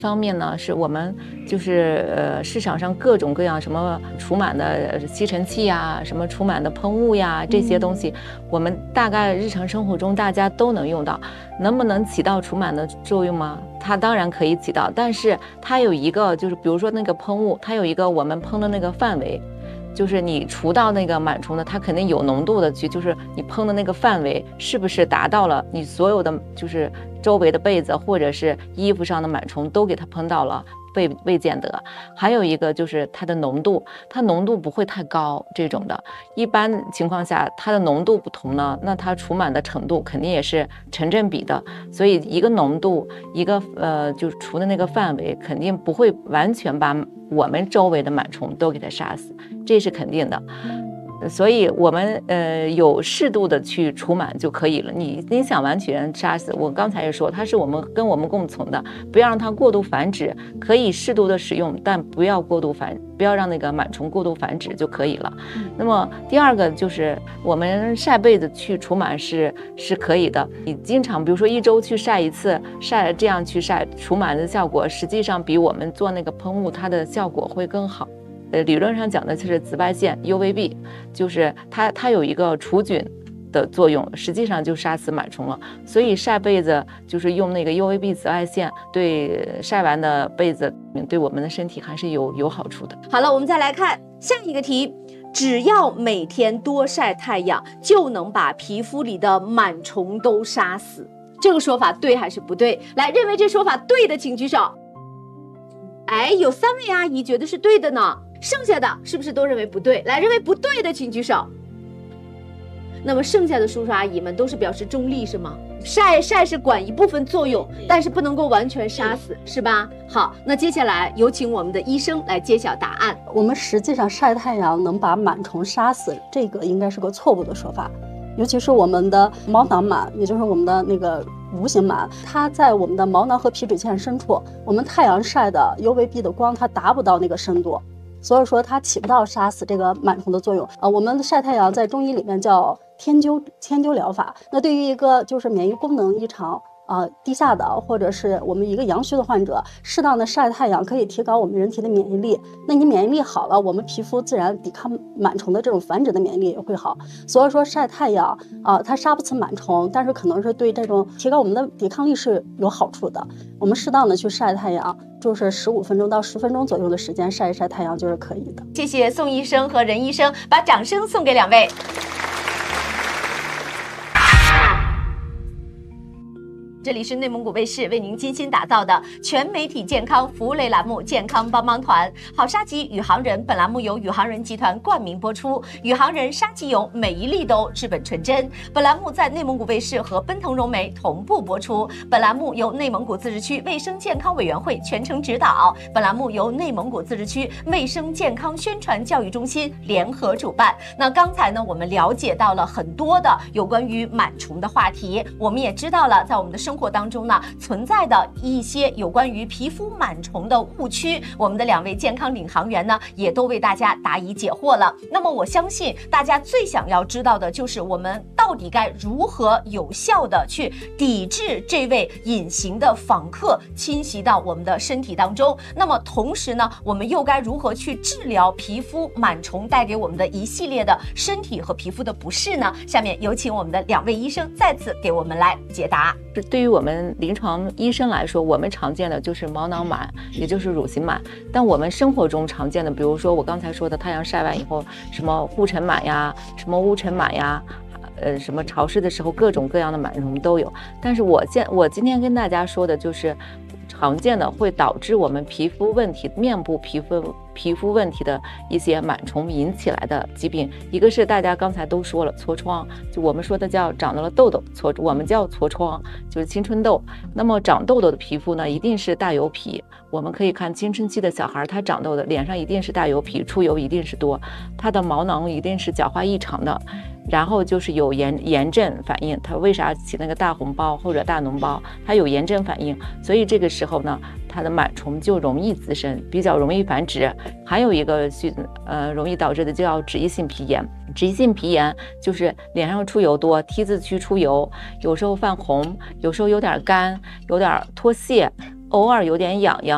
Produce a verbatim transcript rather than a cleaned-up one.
方面呢，是我们就是呃市场上各种各样什么除螨的吸尘器呀，什么除螨的喷雾呀，这些东西，嗯、我们大概日常生活中大家都能用到，能不能起到除螨的作用吗？它当然可以起到，但是它有一个就是比如说那个喷雾，它有一个我们喷的那个范围。就是你除到那个螨虫的，它肯定有浓度的去，就是你喷的那个范围是不是达到了你所有的，就是周围的被子或者是衣服上的螨虫都给它喷到了，未未见得。还有一个就是它的浓度，它浓度不会太高，这种的，一般情况下它的浓度不同呢，那它除螨的程度肯定也是成正比的。所以一个浓度，一个呃，就是除的那个范围，肯定不会完全把我们周围的螨虫都给它杀死，这是肯定的。所以我们呃有适度的去除螨就可以了。你你想完全杀死，我刚才也说它是我们跟我们共存的，不要让它过度繁殖，可以适度的使用，但不要过度繁，不要让那个螨虫过度繁殖就可以了。那么第二个就是我们晒被子去除螨是是可以的。你经常比如说一周去晒一次，晒这样去晒除螨的效果，实际上比我们做那个喷雾它的效果会更好。呃，理论上讲的就是紫外线 U V B， 就是它它有一个除菌的作用，实际上就杀死螨虫了。所以晒被子就是用那个 U V B 紫外线，对晒完的被子对我们的身体还是有有好处的。 好了，我们再来看下一个题。只要每天多晒太阳，就能把皮肤里的螨虫都杀死，这个说法对还是不对？来，认为这说法对的请举手。哎，有三位阿姨觉得是对的呢，剩下的是不是都认为不对？来，认为不对的请举手。那么剩下的叔叔阿姨们都是表示中立是吗？晒晒是管一部分作用，但是不能够完全杀死，是吧？好，那接下来有请我们的医生来揭晓答案。 我们实际上晒太阳能把螨虫杀死，这个应该是个错误的说法。尤其是我们的毛囊螨，也就是我们的那个无形螨，它在我们的毛囊和皮脂腺深处，我们太阳晒的 U V B 的光它达不到那个深度，所以说它起不到杀死这个螨虫的作用啊。我们晒太阳在中医里面叫天灸天灸疗法。那对于一个就是免疫功能异常啊、呃、低下的，或者是我们一个阳虚的患者，适当的晒太阳可以提高我们人体的免疫力。那你免疫力好了，我们皮肤自然抵抗螨虫的这种繁殖的免疫力也会好。所以说晒太阳啊、呃，它杀不死螨虫，但是可能是对这种提高我们的抵抗力是有好处的。我们适当的去晒太阳，就是十五分钟到十分钟左右的时间晒一晒太阳就是可以的。 谢谢宋医生和任医生，把掌声送给两位。这里是内蒙古卫视为您精心打造的全媒体健康服务类栏目《健康帮帮团》，好沙棘宇航人。本栏目由宇航人集团冠名播出，宇航人沙棘油每一粒都质本纯真。本栏目在内蒙古卫视和奔腾融媒同步播出。本栏目由内蒙古自治区卫生健康委员会全程指导。本栏目由内蒙古自治区卫生健康宣传教育中心联合主办。那刚才呢，我们了解到了很多的有关于螨虫的话题，我们也知道了在我们的生活当中呢存在的一些有关于皮肤螨虫的误区，我们的两位健康领航员呢也都为大家答疑解惑了。那么我相信大家最想要知道的就是我们到底该如何有效的去抵制这位隐形的访客侵袭到我们的身体当中。那么同时呢，我们又该如何去治疗皮肤螨虫带给我们的一系列的身体和皮肤的不适呢？下面有请我们的两位医生再次给我们来解答。 对于我们临床医生来说，我们常见的就是毛囊螨，也就是乳型螨。但我们生活中常见的，比如说我刚才说的太阳晒完以后，什么护尘螨呀，什么污尘螨呀，呃，什么潮湿的时候各种各样的螨虫都有。但是我现我今天跟大家说的就是常见的会导致我们皮肤问题、面部皮肤皮肤问题的一些螨虫引起来的疾病。一个是大家刚才都说了，痤疮，就我们说的叫长到了痘痘，痤我们叫痤疮，就是青春痘。那么长痘痘的皮肤呢，一定是大油皮。我们可以看青春期的小孩，他长痘的脸上一定是大油皮，出油一定是多，他的毛囊一定是角化异常的。然后就是有炎炎症反应，它为啥起那个大红包或者大脓包？它有炎症反应，所以这个时候呢，它的螨虫就容易滋生，比较容易繁殖。还有一个是呃容易导致的叫脂溢性皮炎。脂溢性皮炎就是脸上出油多 ，T 字区出油，有时候泛红，有时候有点干，有点脱屑，偶尔有点痒痒。